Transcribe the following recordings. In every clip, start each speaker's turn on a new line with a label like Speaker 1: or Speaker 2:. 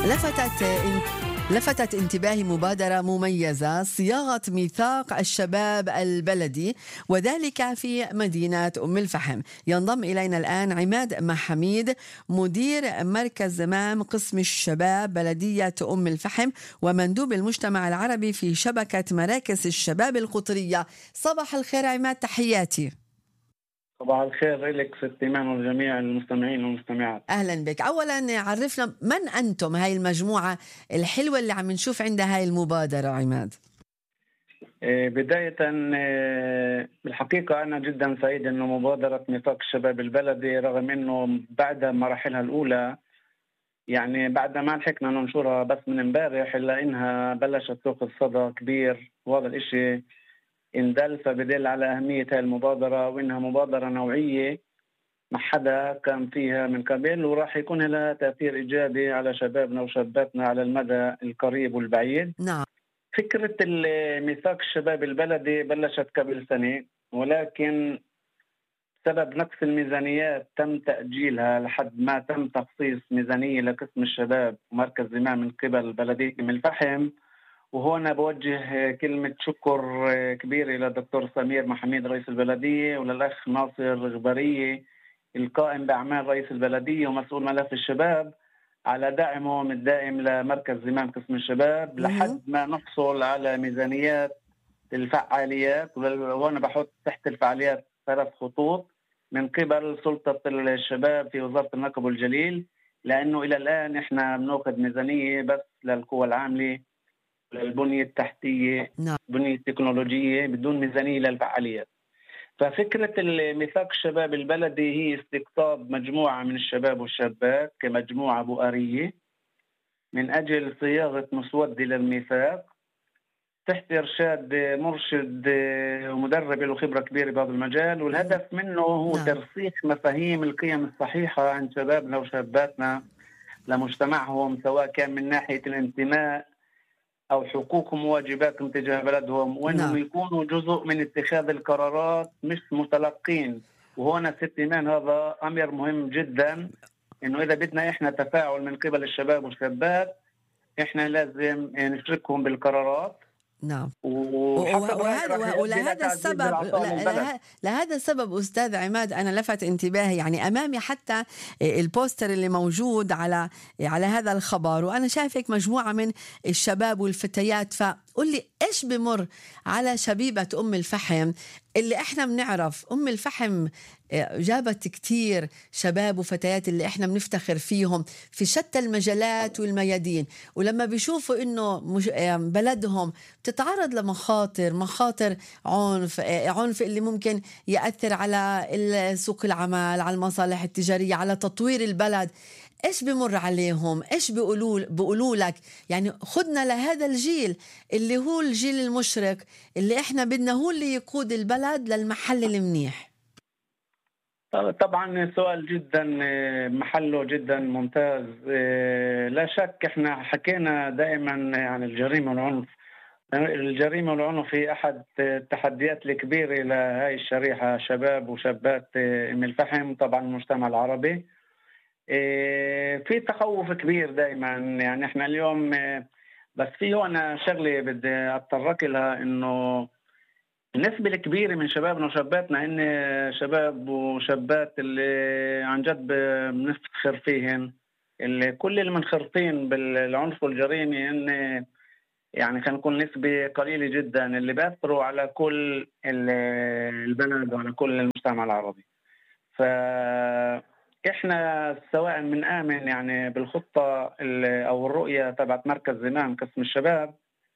Speaker 1: لفتت لفتت انتباهي مبادرة مميزة صياغة ميثاق الشباب البلدي، وذلك في مدينة أم الفحم. ينضم إلينا الآن عماد محميد، مدير مركز زمام قسم الشباب بلدية أم الفحم ومندوب المجتمع العربي في شبكة مراكز الشباب القطرية. صباح الخير عماد، تحياتي.
Speaker 2: صباح الخير لك ست إيمان والجميع المستمعين والمستمعات.
Speaker 1: أهلا بك. أولا عرفنا من أنتم هاي المجموعة الحلوة اللي عم نشوف عندها هاي المبادرة عماد.
Speaker 2: بداية بالحقيقة أنا جدا سعيد أنه مبادرة ميثاق الشباب البلدي رغم أنه بعد مراحلها الأولى يعني بعد ما لحقنا ننشرها بس من امبارح إلا إنها بلشت تأخذ صدى كبير، وهذا الإشي إن دل فبدل على أهمية هاي المبادرة وإنها مبادرة نوعية ما حدا كان فيها من قبل، وراح يكون لها تأثير إيجابي على شبابنا وشاباتنا على المدى القريب والبعيد.
Speaker 1: نعم.
Speaker 2: فكرة ميثاق الشباب البلدي بلشت قبل سنة، ولكن بسبب نقص الميزانيات تم تأجيلها لحد ما تم تخصيص ميزانية لقسم الشباب ومركز زمام من قبل بلدية أم الفحم. وهنا بوجه كلمة شكر كبيرة إلى الدكتور سمير محميد رئيس البلدية وللأخ ناصر غبرية القائم بأعمال رئيس البلدية ومسؤول ملف الشباب على دعمهم الدائم لمركز زمام قسم الشباب لحد ما نحصل على ميزانيات الفعاليات. وأنا بحط تحت الفعاليات 3 خطوط من قبل سلطة الشباب في وزارة النقب والجليل، لأنه إلى الآن إحنا بنأخذ ميزانية بس للقوى العاملة للبنية التحتية،
Speaker 1: نعم.
Speaker 2: بنية التكنولوجية بدون ميزانية للفعاليات. ففكرة الميثاق الشباب البلدي هي استقطاب مجموعة من الشباب والشابات كمجموعة بؤرية من أجل صياغة مسودة للميثاق تحت إرشاد مرشد ومدرب له خبرة كبيرة بهذا المجال، والهدف منه هو
Speaker 1: نعم.
Speaker 2: ترسيخ مفاهيم القيم الصحيحة عند شبابنا وشاباتنا لمجتمعهم، سواء كان من ناحية الانتماء أو حقوقهم وواجباتهم تجاه بلدهم، وأنهم
Speaker 1: نعم.
Speaker 2: يكونوا جزء من اتخاذ القرارات مش متلقين. وهنا ست إيمان هذا أمر مهم جدا، إنه إذا بدنا إحنا تفاعل من قبل الشباب والشابات إحنا لازم نشركهم بالقرارات.
Speaker 1: نعم.
Speaker 2: وحسب رأيي راح يؤدي إلى
Speaker 1: ولهذا
Speaker 2: تعزيز
Speaker 1: السبب
Speaker 2: العطاء للبلد.
Speaker 1: لهذا السبب أستاذ عماد أنا لفت انتباهي، يعني أمامي حتى البوستر اللي موجود على هذا الخبر، وأنا شايفك مجموعة من الشباب والفتيات. فقل لي إيش بمر على شبيبة أم الفحم اللي إحنا بنعرف أم الفحم جابت كتير شباب وفتيات اللي إحنا بنفتخر فيهم في شتى المجالات والميادين، ولما بيشوفوا إنه بلدهم تتعرض لمخاطر عنف اللي ممكن يأثر على سوق العمل، على المصالح التجارية، على تطوير البلد، إيش بمر عليهم؟ إيش بيقولوا لك؟ يعني خدنا لهذا الجيل اللي هو الجيل المشرق اللي إحنا بدنا هو اللي يقود البلد للمحل المنيح.
Speaker 2: طبعا سؤال جدا محله جدا ممتاز. لا شك احنا حكينا دائما عن الجريمة والعنف. الجريمة والعنف هي أحد التحديات الكبيرة لهاي الشريحة شباب وشابات أم الفحم، طبعا المجتمع العربي. في تخوف كبير دائما، يعني احنا اليوم بس في هون شغلة بدي أتطرق لها، إنه النسبة الكبيرة من شبابنا وشاباتنا هن شباب وشابات اللي عن جد بنفتخر فيهن، اللي كل المنخرطين بالعنف والجريمة هن يعني خلينا نقول نسبة قليلة جدا اللي بيأثروا على كل البلد وعلى كل المجتمع العربي. فإحنا سواء من آمن يعني بالخطة أو الرؤية تبعت مركز زمام قسم الشباب،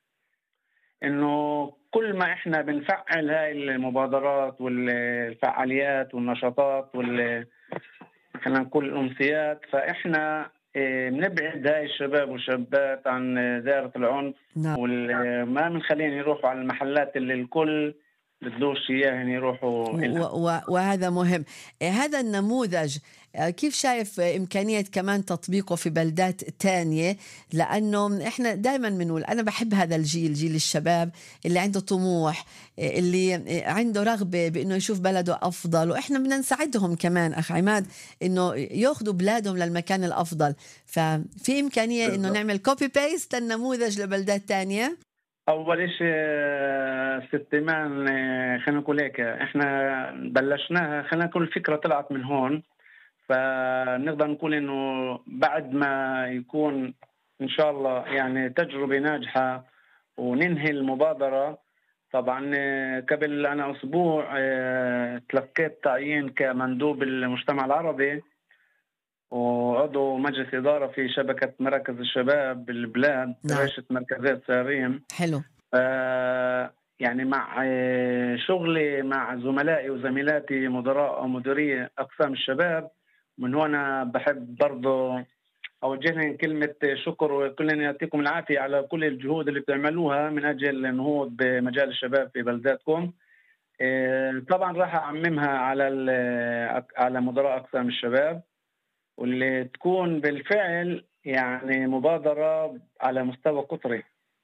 Speaker 2: إنه كل ما إحنا بنفعل هاي المبادرات والفعاليات والنشاطات خلينا نقول الأمسيات، فإحنا بنبعد هاي الشباب والشابات عن دائرة العنف.
Speaker 1: نعم.
Speaker 2: وما بنخليهم يروحوا على المحلات اللي الكل بدوش إياه يروحوا إلها.
Speaker 1: وهذا مهم. هذا النموذج كيف شايف إمكانية كمان تطبيقه في بلدات تانية؟ لأنه إحنا دائما بنقول أنا بحب هذا الجيل، جيل الشباب اللي عنده طموح، اللي عنده رغبة بأنه يشوف بلده أفضل، وإحنا بدنا نساعدهم كمان أخ عماد إنه يأخذوا بلادهم للمكان الأفضل. ففي إمكانية إنه نعمل كوبي بيست النموذج لبلدات تانية.
Speaker 2: أول شيء ست إيمان، خلينا نقول هيك، إحنا بلشناها، خلينا نقول الفكرة طلعت من هون، فنقدر نقول إنه بعد ما يكون إن شاء الله يعني تجربة ناجحة وننهي المبادرة. طبعا قبل أنا أسبوع تلقيت تعيين كمندوب المجتمع العربي وعضو مجلس إدارة في شبكة مراكز الشباب بالبلاد، رئاسة مركزات سارين.
Speaker 1: حلو.
Speaker 2: يعني مع شغلي مع زملائي وزميلاتي مدراء ومديري أقسام الشباب، من هنا بحب برضو أوجه لهم كلمة شكر وكلنا يعطيكم العافية على كل الجهود اللي بتعملوها من أجل النهوض بمجال الشباب في بلداتكم. طبعا راح أعممها على مدراء أقسام الشباب، واللي تكون بالفعل يعني مبادرة على مستوى قطري،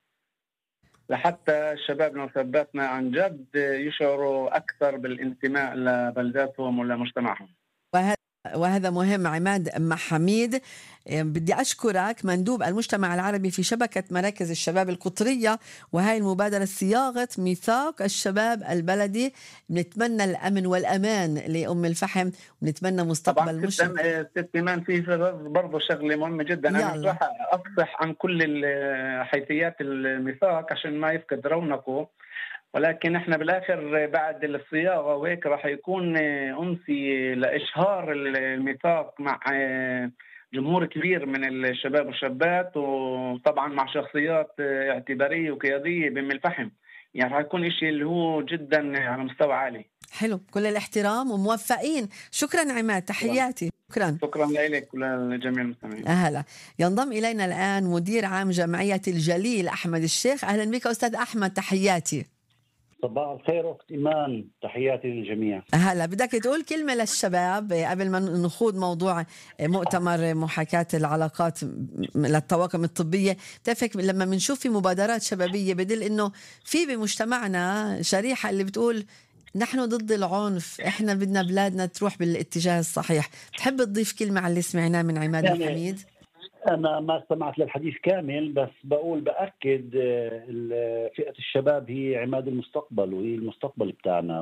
Speaker 2: لحتى الشباب وشاباتنا عن جد يشعروا أكثر بالانتماء لبلداتهم ولمجتمعهم.
Speaker 1: وهذا مهم. عماد حميد، بدي أشكرك، مندوب المجتمع العربي في شبكة مراكز الشباب القطرية، وهي المبادرة صياغة ميثاق الشباب البلدي. بنتمنى الأمن والأمان لأم الفحم، ونتمنى مستقبل مشرق.
Speaker 2: ست إيمان في برضو شغلة مهمة جدا، أنا مش راح أفصح عن كل حيثيات الميثاق عشان ما يفقد رونقه، ولكن احنا بالاخر بعد الصياغه وهيك راح يكون امسي لاشهار الميثاق مع جمهور كبير من الشباب والشابات، وطبعا مع شخصيات اعتباريه وقياديه بأم الفحم. يعني راح يكون شيء اللي هو جدا على مستوى عالي.
Speaker 1: حلو، كل الاحترام وموفقين. شكرا عماد، تحياتي.
Speaker 2: شكرا لك ولجميع المستمعين.
Speaker 1: أهلا. ينضم إلينا الآن مدير عام جمعية الجليل أحمد الشيخ. أهلا بك أستاذ أحمد، تحياتي.
Speaker 3: صباح الخير أخت إيمان، تحياتي للجميع.
Speaker 1: هلا، بدك تقول كلمة للشباب قبل ما نخوض موضوع مؤتمر محاكاة العلاقات للطواقم الطبية؟ تفك لما بنشوف في مبادرات شبابية بدل إنه في بمجتمعنا شريحة اللي بتقول نحن ضد العنف، إحنا بدنا بلادنا تروح بالاتجاه الصحيح. تحب تضيف كلمة على اللي سمعناه من عماد حميد؟
Speaker 3: أنا ما استمعت للحديث كامل، بس بأكد فئة الشباب هي عماد المستقبل، وهي المستقبل بتاعنا،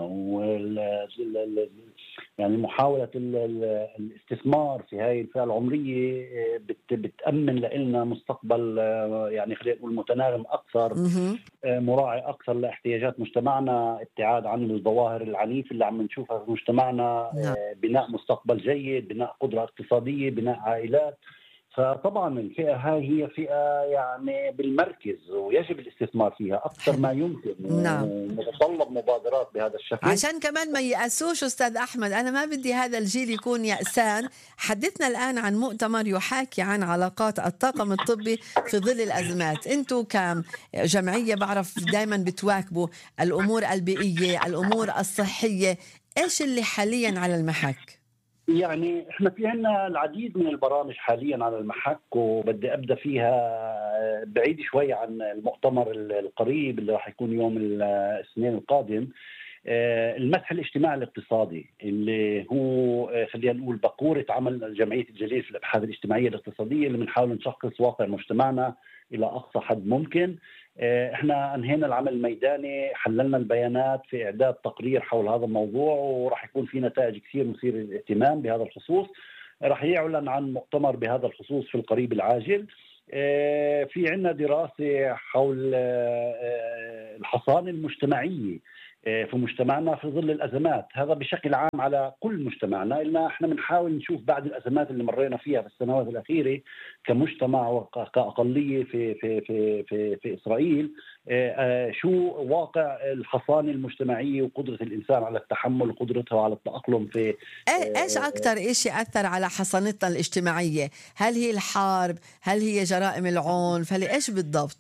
Speaker 3: يعني محاولة الاستثمار في هاي الفئة العمرية بتأمن لنا مستقبل يعني خلينا نقول متناغم أكثر، مراعي أكثر لاحتياجات مجتمعنا، ابتعاد عن الظواهر العنيفة اللي عم نشوفها في مجتمعنا، بناء مستقبل جيد، بناء قدرة اقتصادية، بناء عائلات. فطبعا الفئة هاي هي فئة يعني بالمركز، ويجب الاستثمار فيها أكثر ما يمكن.
Speaker 1: نعم.
Speaker 3: نتطلب مبادرات بهذا الشكل
Speaker 1: عشان كمان ما يأسوش. أستاذ أحمد، أنا ما بدي هذا الجيل يكون يأسان. حدثنا الآن عن مؤتمر يحاكي عن علاقات الطاقم الطبي في ظل الأزمات. أنتوا كجمعية بعرف دايما بتواكبوا الأمور البيئية، الأمور الصحية، إيش اللي حاليا على المحك؟
Speaker 3: يعني احنا في عنا العديد من البرامج حاليا على المحك، وبدي ابدا فيها بعيد شوي عن المؤتمر القريب اللي راح يكون يوم الاثنين القادم. المسح الاجتماعي الاقتصادي اللي هو خلينا نقول بقورة عمل جمعية الجليل في الابحاث الاجتماعية الاقتصادية، اللي بنحاول نشخص واقع مجتمعنا الى اقصى حد ممكن. احنا انهينا العمل الميداني، حللنا البيانات في اعداد تقرير حول هذا الموضوع، وراح يكون في نتائج كثير مثيرة للاهتمام بهذا الخصوص. راح يعلن عن مؤتمر بهذا الخصوص في القريب العاجل. في عنا دراسة حول الحصانة المجتمعية في مجتمعنا في ظل الأزمات. هذا بشكل عام على كل مجتمعنا، إلنا إحنا بنحاول نشوف بعد الأزمات اللي مرينا فيها في السنوات الأخيرة كمجتمع وكأقلية في إسرائيل، شو واقع الحصانة المجتمعية وقدرة الإنسان على التحمل وقدرته على التأقلم في
Speaker 1: إيش أكتر إشي أثر على حصانتنا الاجتماعية؟ هل هي الحرب؟ هل هي جرائم العنف؟ هل إيش بالضبط؟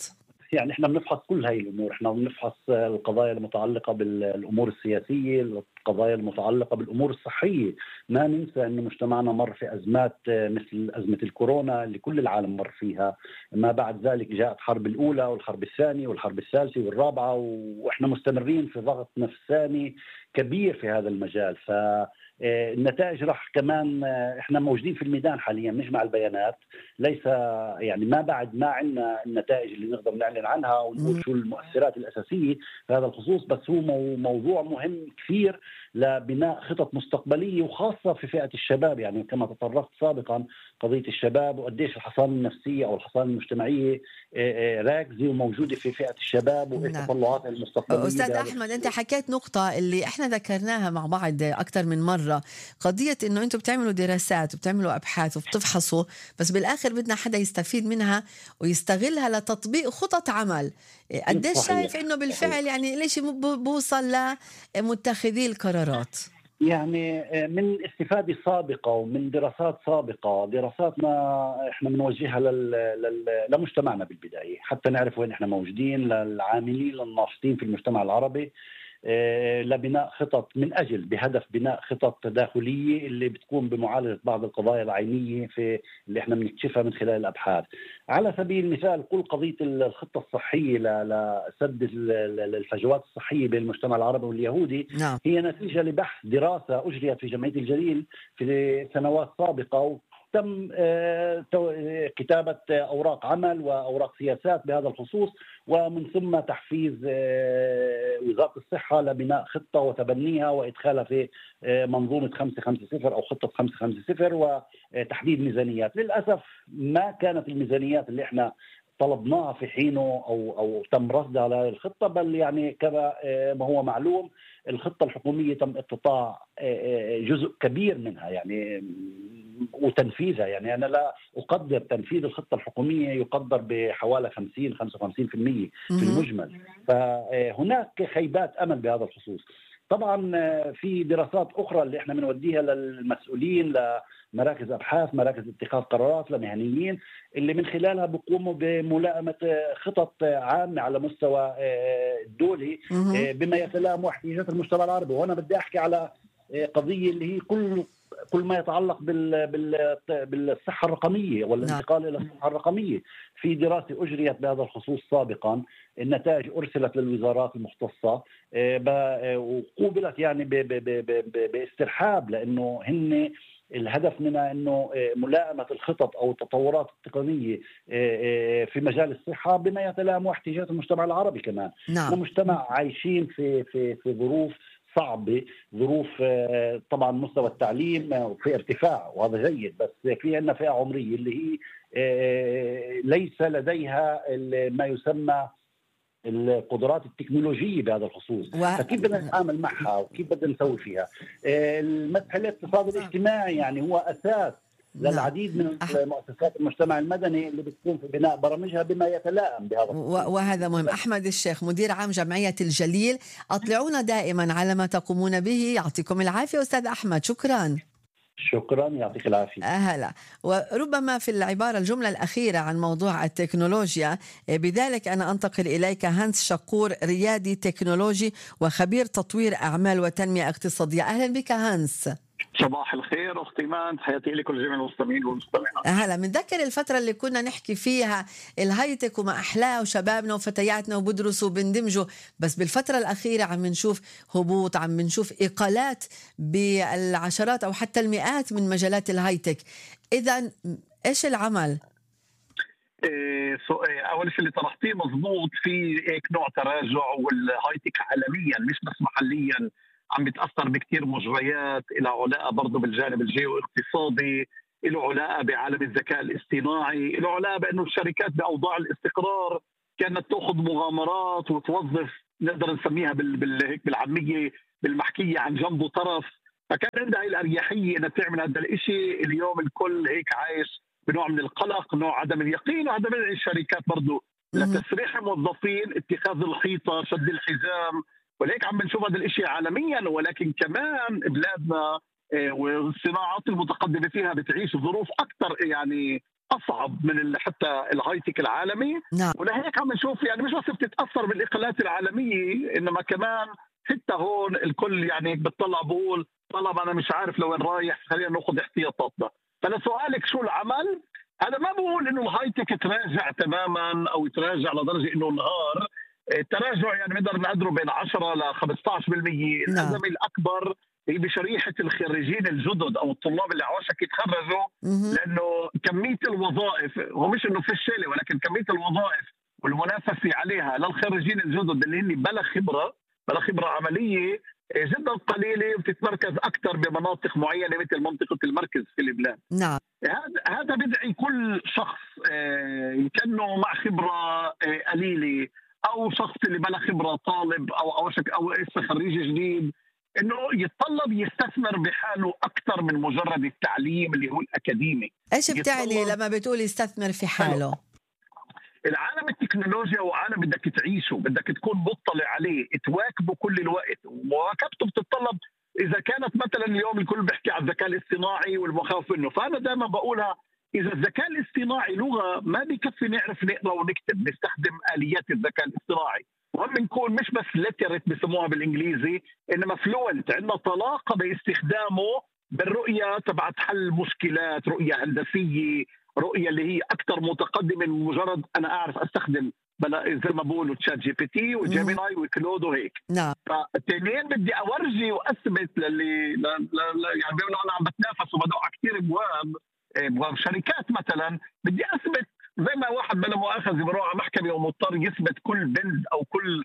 Speaker 3: يعني احنا بنفحص كل هاي الامور، احنا بنفحص القضايا المتعلقه بالامور السياسيه، القضايا المتعلقه بالامور الصحيه. ما ننسى انه مجتمعنا مر في ازمات مثل ازمه الكورونا اللي كل العالم مر فيها، ما بعد ذلك جاءت الحرب الاولى والحرب الثانيه والحرب الثالثه والرابعه، واحنا مستمرين في ضغط نفساني كبير في هذا المجال. النتائج راح كمان، احنا موجودين في الميدان حاليا نجمع البيانات، ليس يعني ما عندنا النتائج اللي نقدر نعلن عنها ونقول شو المؤثرات الاساسيه في هذا الخصوص، بس هو موضوع مهم كثير لبناء خطط مستقبليه وخاصه في فئه الشباب. يعني كما تطرقت سابقا قضيه الشباب وقديش الحصانه النفسيه او الحصانه المجتمعيه راكزه وموجوده في فئه الشباب وايش تطلعاتها المستقبليه.
Speaker 1: استاذ احمد، انت حكيت نقطه اللي احنا ذكرناها مع بعض اكثر من مره، قضيه انه انتم بتعملوا دراسات وبتعملوا ابحاث وبتفحصوا، بس بالاخر بدنا حدا يستفيد منها ويستغلها لتطبيق خطط عمل. قديش شايف انه بالفعل يعني ليش بوصل لمتخذي القرارات؟
Speaker 3: يعني من استفادة سابقة ومن دراسات سابقة، دراساتنا احنا بنوجهها لمجتمعنا بالبداية حتى نعرف وين احنا موجودين، للعاملين للناشطين في المجتمع العربي، لبناء خطط من أجل بهدف بناء خطط تداخلية اللي بتكون بمعالجة بعض القضايا العينية في اللي احنا بنكتشفها من خلال الأبحاث. على سبيل المثال كل قضية الخطة الصحية لسد الفجوات الصحية بين المجتمع العربي واليهودي هي نتيجة لبحث دراسة أجريت في جمعية الجليل في سنوات سابقة، تم كتابة أوراق عمل وأوراق سياسات بهذا الخصوص، ومن ثم تحفيز وزارة الصحة لبناء خطة وتبنيها وإدخالها في منظومة 550 أو خطة 550 وتحديد ميزانيات. للأسف ما كانت الميزانيات اللي احنا طلبناها في حينه أو تم رصدها على الخطة، بل يعني كما ما هو معلوم الخطة الحكومية تم اقتطاع جزء كبير منها يعني وتنفيذها. يعني أنا لا أقدر تنفيذ الخطة الحكومية يقدر بحوالي 50-55% في المجمل، فهناك خيبات أمل بهذا الخصوص. طبعا في دراسات أخرى اللي احنا بنوديها للمسؤولين، لمراكز أبحاث، مراكز اتخاذ قرارات، لمهنيين اللي من خلالها بيقوموا بملائمة خطط عامة على مستوى الدولي بما يتلائم احتياجات المجتمع العربي. وأنا بدي أحكي على قضية اللي هي كل ما يتعلق بالصحة الرقمية والانتقال إلى الصحة الرقمية. في دراسة أجريت بهذا الخصوص سابقا، النتائج أرسلت للوزارات المختصة وقوبلت يعني باسترحاب، لأنه هن الهدف منها أنه ملائمة الخطط أو التطورات التقنية في مجال الصحة بما يتلائم احتياجات المجتمع العربي كمان.
Speaker 1: نعم.
Speaker 3: مجتمع عايشين في ظروف صعبة، ظروف طبعا مستوى التعليم في ارتفاع وهذا جيد، بس في عندنا فئة عمرية اللي هي ليس لديها ما يسمى القدرات التكنولوجية بهذا الخصوص. فكيف بدنا نتعامل معها وكيف بدنا نسوي فيها؟ المسح الاقتصاد الاجتماعي يعني هو أساس للعديد من مؤسسات المجتمع المدني اللي بتكون في بناء برامجها بما يتلائم بهذا
Speaker 1: وهذا مهم. أحمد الشيخ مدير عام جمعية الجليل، أطلعونا دائما على ما تقومون به. يعطيكم العافية أستاذ أحمد.
Speaker 3: شكرا يعطيك العافية.
Speaker 1: هلا. وربما في العبارة الجملة الأخيرة عن موضوع التكنولوجيا، بذلك أنا أنتقل إليك هانس شقور، ريادي تكنولوجي وخبير تطوير أعمال وتنمية اقتصادية. أهلا بك هانس.
Speaker 4: صباح الخير أختي مان، تحياتي لكل جميع المستمعين والمستمعات.
Speaker 1: هلا. بنذكر الفترة اللي كنا نحكي فيها الهايتك وما أحلاه وشبابنا وفتياتنا وبدرسوا وبندمجوا، بس بالفترة الأخيرة عم نشوف هبوط، عم نشوف إقالات بالعشرات أو حتى المئات من مجالات الهايتك. إذن إيش العمل؟
Speaker 4: أول شيء اللي طرحتيه مضبوط، في هيك نوع تراجع، والهايتك عالميا مش بس محليا عم بتأثر بكتير مجريات، إلى علاقة برضه بالجانب الجيو اقتصادي، له علاقة بعالم الذكاء الاصطناعي، له علاقة بأنه الشركات بأوضاع الاستقرار كانت تأخذ مغامرات وتوظف، نقدر نسميها هيك بالعامية بالمحكية عن جنب وطرف، فكان عندها الأريحية أنها تعمل هذا الإشي. اليوم الكل هيك عايش بنوع من القلق، نوع عدم اليقين، وعدم الشركات برضه لتسريح الموظفين، اتخاذ الخيطة، شد الحزام، ولهيك عم بنشوف هذا الاشي عالميا. ولكن كمان بلادنا والصناعات المتقدمه فيها بتعيش ظروف اكثر يعني اصعب من حتى الهاي تك العالمي.
Speaker 1: نعم.
Speaker 4: ولهيك عم نشوف يعني مش بس بتتاثر بالاقالات العالميه، انما كمان حتى هون الكل يعني بتطلع بقول طالما انا مش عارف لوين رايح خلينا ناخذ احتياطاتنا. فلسؤالك شو العمل؟ انا ما بقول انه الهاي تك تراجع تماما او يتراجع لدرجه انه انهار. التراجع يعني نقدر نقدره بين 10 ل 15%. الازمه الاكبر هي بشريحه الخريجين الجدد او الطلاب اللي عوشك يتخرجوا، لانه كميه الوظائف هو مش انه في الشيله، ولكن كميه الوظائف والمنافسه عليها للخريجين الجدد اللي هن بلا خبره عمليه جدا قليله، وبتتمركز اكثر بمناطق معينه مثل منطقه المركز في البلاد.
Speaker 1: نعم.
Speaker 4: هذا بدعي كل شخص يمكنه مع خبره قليله او شخص اللي بلا خبره طالب او لسه خريج جديد انه يتطلب يستثمر بحاله اكثر من مجرد التعليم اللي هو الاكاديمي.
Speaker 1: ايش بتعني لما بتقول يستثمر في حاله؟
Speaker 4: العالم التكنولوجيا وعالم بدك تعيشه، بدك تكون مطلع عليه، تواكبه كل الوقت، ومواكبته بتتطلب اذا كانت مثلا اليوم الكل بيحكي عن الذكاء الاصطناعي والمخاوف منه، فانا دائما بقولها اذا الذكاء الاصطناعي لغه ما بكفي نعرف نقرا ونكتب، نستخدم اليات الذكاء الاصطناعي، وهم نكون مش بس ليترت بسموها بالانجليزي، انما فلوينت، عندنا طلاقه باستخدامه بالرؤيه تبعت حل مشكلات، رؤيه هندسيه، رؤيه اللي هي اكثر متقدمه من مجرد انا اعرف استخدم زي ما بقولوا تشات جي بي تي وجيميناي وكلود وهيك.
Speaker 1: نعم.
Speaker 4: فالتنين بدي اورجي واثبت للي يعني بيقولوا انا عم بتنافس وبدق كثير ابواب شركات، مثلا بدي اثبت زي ما واحد بلا مؤاخذه بروح على محكمه ومضطر يثبت كل بند او كل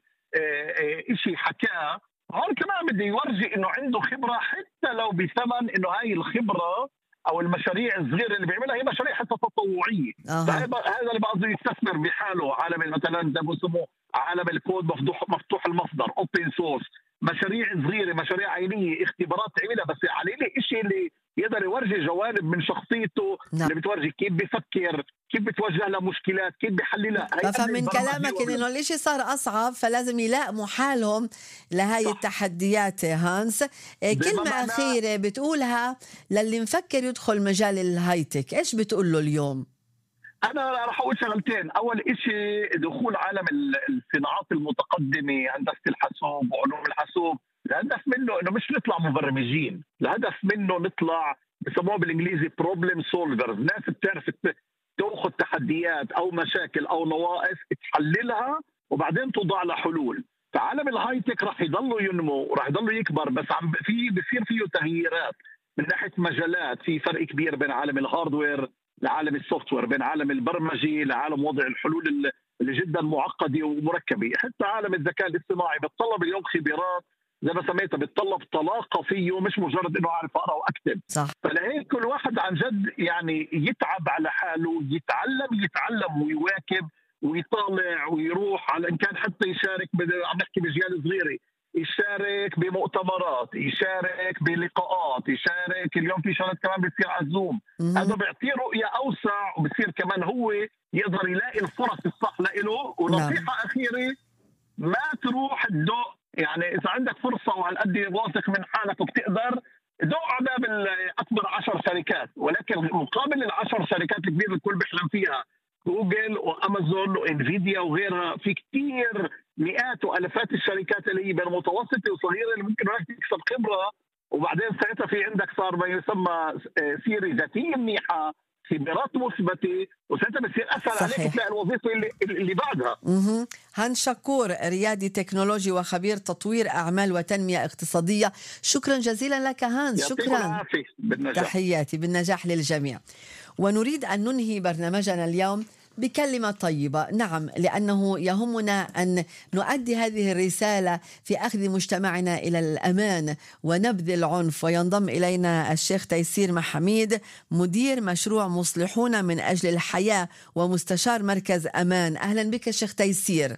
Speaker 4: شيء حكاه، هون كمان بدي يورجي انه عنده خبره حتى لو بثمن انه هاي الخبره او المشاريع الصغيره اللي بيعملها هي مشاريع حتى تطوعيه. هذا اللي بقصد يستثمر بحاله. عالم مثلا ده بسموه عالم الكود مفتوح المصدر، اوبن سورس، مشاريع صغيره، مشاريع عينيه، اختبارات عملها، بس عليه الشيء اللي يقدر يورجي جوانب من شخصيته. نعم. اللي بتورجي كيف بفكر، كيف بتوجه له مشكلات، كيف بحللها.
Speaker 1: فمن كلامك انه الاشي صار اصعب، فلازم يلاقموا حالهم لهاي التحديات. هانس، كلمة أخيرة بتقولها للي مفكر يدخل مجال الهايتك، ايش بتقول له اليوم؟
Speaker 4: أنا راح أقول شغلتين. أول إشي دخول عالم الصناعات المتقدمة، هندسة الحاسوب وعلوم الحاسوب، الهدف منه إنه مش نطلع مبرمجين، الهدف منه نطلع بسموه بالإنجليزي problem solvers، ناس بتعرف تأخذ تحديات أو مشاكل أو نواقص تحللها وبعدين توضع لها حلول. فعالم الهايتك راح يضلوا ينمو وراح يضلوا يكبر، بس بصير فيه تغييرات من ناحية مجالات. في فرق كبير بين عالم الهاردوير لعالم السوفت وير، بين عالم البرمجي لعالم وضع الحلول اللي جدا معقده ومركبه. حتى عالم الذكاء الاصطناعي بتطلب اليوم خبرات زي ما سميتها، بتطلب طلاقه فيه، مش مجرد انه اعرف اقرا واكتب.
Speaker 1: صح.
Speaker 4: فلهيك كل واحد عن جد يعني يتعب على حاله، يتعلم ويواكب ويطالع ويروح على ان كان حتى يشارك. عم نحكي بجيال صغيره، يشارك بمؤتمرات، يشارك بلقاءات، يشارك اليوم في شغلات كمان بتصير على الزوم. هذا بيعطيه رؤيه اوسع، وبصير كمان هو يقدر يلاقي الفرص الصح له. ونصيحه اخيره، ما تروح تدق، يعني اذا عندك فرصه وهالقد واثق من حالك وبتقدر، دق على باب اكبر 10 شركات، ولكن مقابل ال10 شركات الكبيره الكل بيحلم فيها، جوجل وامازون وانفيديا وغيرها، في كتير مئات والافات الشركات اللي هي بين متوسطه وصغيره اللي ممكن انك تكسب خبره، وبعدين ساعتها في عندك صار ما يسمى سيره ذاتيه منيحه، خبرات مثبته، وساعتها بصير اسهل عليك تلاقي الوظيفه اللي بعدها.
Speaker 1: هانس شكور، ريادي تكنولوجي وخبير تطوير اعمال وتنميه اقتصاديه، شكرا جزيلا لك هانس. شكرا، تحياتي بالنجاح للجميع. ونريد ان ننهي برنامجنا اليوم بكلمة طيبة. نعم، لأنه يهمنا أن نؤدي هذه الرسالة في أخذ مجتمعنا إلى الأمان ونبذ العنف. وينضم إلينا الشيخ تيسير محميد، مدير مشروع مصلحون من أجل الحياة ومستشار مركز أمان. أهلا بك الشيخ تيسير.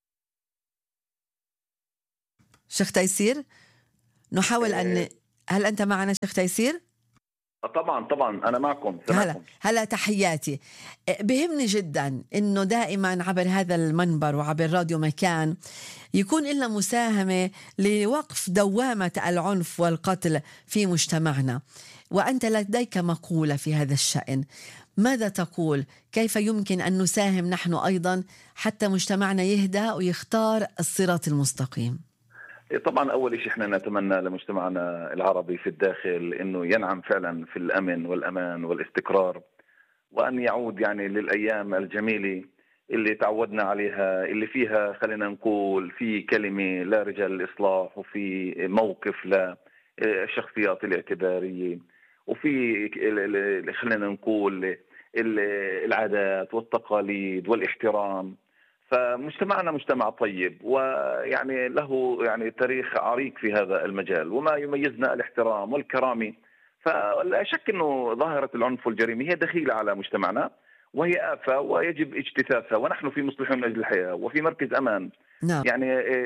Speaker 1: شيخ تيسير، نحاول أن هل أنت معنا شيخ تيسير؟
Speaker 5: طبعا أنا معكم.
Speaker 1: هلا تحياتي. بهمني جدا إنه دائما عبر هذا المنبر وعبر راديو مكان يكون لنا مساهمة لوقف دوامة العنف والقتل في مجتمعنا، وأنت لديك مقولة في هذا الشأن. ماذا تقول؟ كيف يمكن أن نساهم نحن أيضا حتى مجتمعنا يهدى ويختار الصراط المستقيم؟
Speaker 5: طبعا أول شيء إحنا نتمنى لمجتمعنا العربي في الداخل أنه ينعم فعلا في الأمن والأمان والاستقرار، وأن يعود يعني للأيام الجميلة اللي تعودنا عليها، اللي فيها خلينا نقول في كلمة لرجال الإصلاح، وفي موقف للشخصيات الاعتبارية، وفي خلينا نقول العادات والتقاليد والاحترام. فمجتمعنا مجتمع طيب، ويعني له يعني تاريخ عريق في هذا المجال، وما يميزنا الاحترام والكرامة. فلا شك أنه ظاهرة العنف والجريمة هي دخيلة على مجتمعنا، وهي آفة ويجب اجتثاثها، ونحن في مصلحون من أجل الحياة وفي مركز أمان
Speaker 1: نعم.
Speaker 5: يعني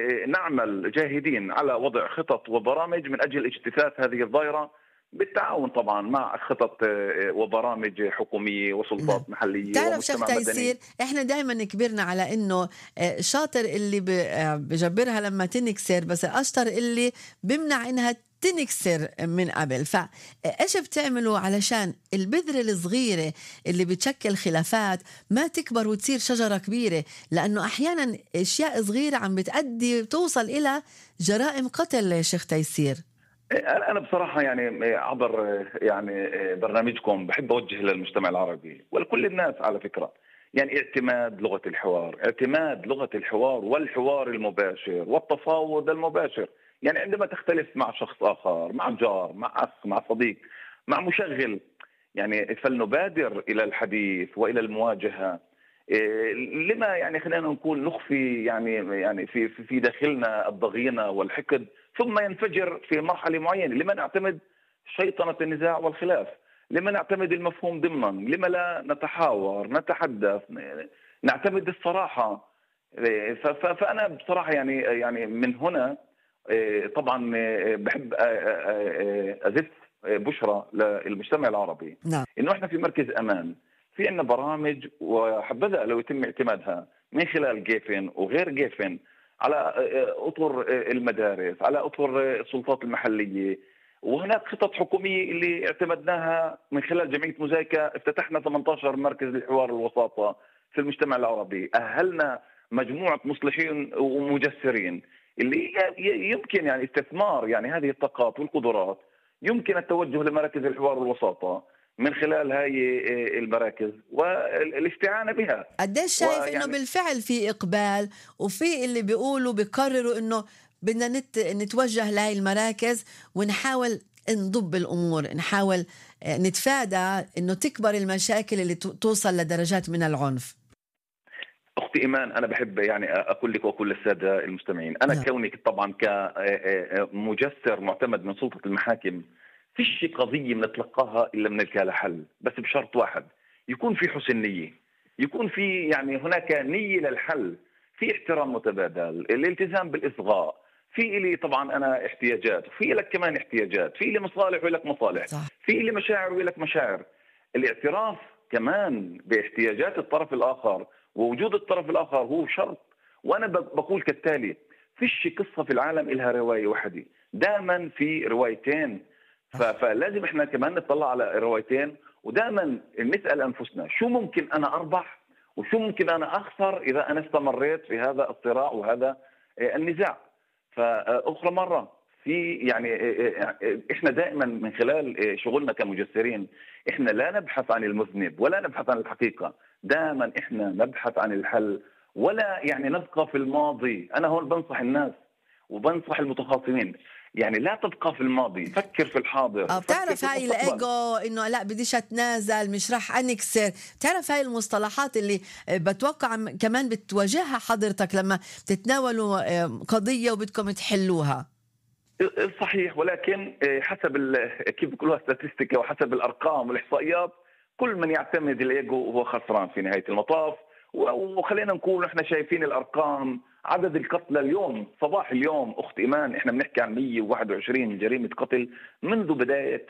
Speaker 5: نعمل جاهدين على وضع خطط وبرامج من أجل اجتثاث هذه الظاهرة، بالتعاون طبعا مع خطط وبرامج حكومية وسلطات محلية
Speaker 1: تعرف
Speaker 5: ومجتمع
Speaker 1: شيخ تيسير،
Speaker 5: مدني.
Speaker 1: احنا دائما كبرنا على انه شاطر اللي بجبرها لما تنكسر، بس الاشطر اللي بمنع انها تنكسر من قبل. فايش بتعملوا علشان البذرة الصغيرة اللي بتشكل خلافات ما تكبر وتصير شجرة كبيرة؟ لانه احيانا اشياء صغيرة عم بتأدي توصل الى جرائم قتل. شيخ تيسير،
Speaker 5: أنا بصراحة يعني عبر يعني برنامجكم بحب أوجه للمجتمع العربي ولكل الناس على فكرة، يعني اعتماد لغة الحوار، اعتماد لغة الحوار والحوار المباشر والتفاوض المباشر. يعني عندما تختلف مع شخص آخر، مع جار، مع أخ، مع صديق، مع مشغل، يعني فلنبادر إلى الحديث وإلى المواجهة. لما يعني خلينا نقول نخفي يعني في داخلنا الضغينة والحقد ثم ينفجر في مرحلة معينة؟ لما نعتمد شيطنة النزاع والخلاف؟ لما نعتمد المفهوم ضمنا؟ لما لا نتحاور، نتحدث، نعتمد الصراحة؟ فأنا بصراحة يعني من هنا طبعا بحب أزف بشرى للمجتمع العربي
Speaker 1: نعم.
Speaker 5: إنه إحنا في مركز أمان، في عنا برامج وحبذا لو يتم اعتمادها من خلال جيفن وغير جيفن على أطر المدارس، على أطر السلطات المحلية. وهناك خطط حكومية اللي اعتمدناها من خلال جمعية موزايكا، افتتحنا 18 مركز للحوار والوساطة في المجتمع العربي، أهلنا مجموعة مصلحين ومجسرين اللي يمكن يعني استثمار يعني هذه الطاقات والقدرات، يمكن التوجه لمراكز الحوار والوساطة من خلال هاي المراكز والاستعانة بها.
Speaker 1: قديش شايف انه بالفعل في اقبال، وفي اللي بيقولوا بيقرروا انه بدنا نتوجه لهي المراكز ونحاول نضب الامور، نحاول نتفادى انه تكبر المشاكل اللي توصل لدرجات من العنف؟
Speaker 5: أختي إيمان، أنا بحب يعني أقول لك وأقول للسادة المستمعين، أنا كوني طبعا كمجسر معتمد من سلطة المحاكم، فيش قضية بنتلقاها إلا بنلقى لها حل، بس بشرط واحد: يكون في حسن نية، يكون في يعني هناك نية للحل، في احترام متبادل، الالتزام بالإصغاء. في إلي طبعا أنا احتياجات، وفي لك كمان احتياجات، في إلي مصالح ولك مصالح، في إلي مشاعر ولك مشاعر. الاعتراف كمان باحتياجات الطرف الآخر ووجود الطرف الآخر هو شرط. وأنا بقول كالتالي: فيش قصة في العالم إلها رواية واحدة، دائما في روايتين. فلازم احنا كمان نطلع على روايتين، ودائما نسأل أنفسنا شو ممكن أنا أربح وشو ممكن أنا أخسر إذا أنا استمريت في هذا الصراع وهذا النزاع. فأخرى مرة في يعني احنا دائما من خلال شغلنا كمجسرين احنا لا نبحث عن المذنب ولا نبحث عن الحقيقة، دائما احنا نبحث عن الحل، ولا يعني نبقى في الماضي. انا هون بنصح الناس وبنصح المتخاصمين، يعني لا تبقى في الماضي، فكر في الحاضر.
Speaker 1: بتعرف هاي الايجو انه لا بديش اتنازل، مش راح انكسر. بتعرف هاي المصطلحات اللي بتوقع كمان بتواجهها حضرتك لما تتناولوا قضية وبدكم تحلوها؟
Speaker 5: صحيح، ولكن حسب كيف بيقولوها ستاتستيكا وحسب الارقام والاحصائيات، كل من يعتمد الايجو هو خسران في نهاية المطاف. وخلينا نقول احنا شايفين الارقام، عدد القتلى اليوم صباح اليوم اخت ايمان احنا بنحكي عن 121 جريمة قتل منذ بداية